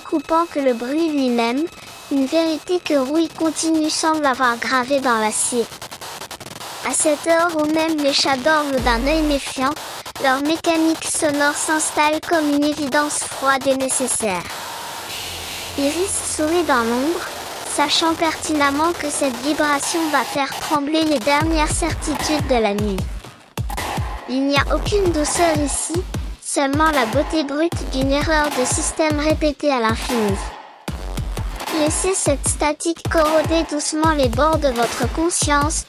coupant que le bruit lui-même, une vérité que Rouille continue semble avoir gravée dans l'acier. À cette heure où même les chats dorment d'un œil méfiant, leur mécanique sonore s'installe comme une évidence froide et nécessaire. Iris sourit dans l'ombre, sachant pertinemment que cette vibration va faire trembler les dernières certitudes de la nuit. Il n'y a aucune douceur ici, seulement la beauté brute d'une erreur de système répétée à l'infini. Laissez cette statique corroder doucement les bords de votre conscience,